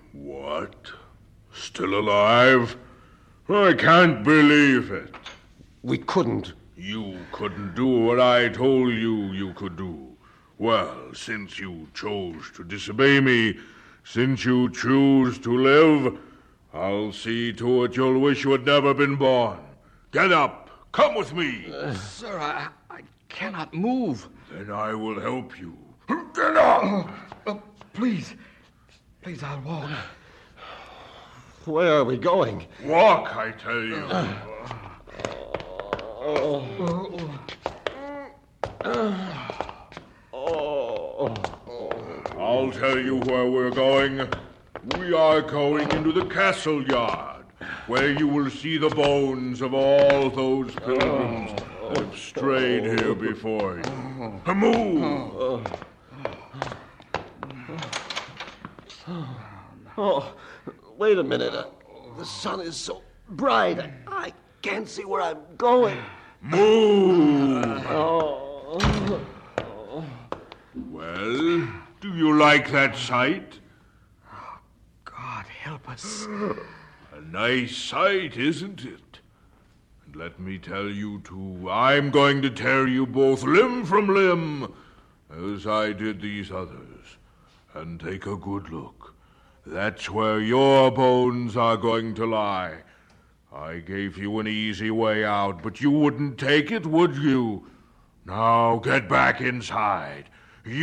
What? Still alive? I can't believe it. We couldn't. You couldn't do what I told you could do. Well, since you chose to disobey me, since you choose to live, I'll see to it you'll wish you had never been born. Get up. Come with me. Sir, I cannot move. Then I will help you. Get up. Please, I'll walk. Where are we going? Walk, I tell you. I'll tell you where we're going. We are going into the castle yard, where you will see the bones of all those pilgrims that have strayed here before you. Move! Oh, wait a minute. The sun is so bright. I can't see where I'm going. Move! Oh. Well, do you like that sight? God help us. A nice sight, isn't it? And let me tell you, too, I'm going to tear you both limb from limb, as I did these others. And take a good look. That's where your bones are going to lie. I gave you an easy way out, but you wouldn't take it, would you? Now get back inside.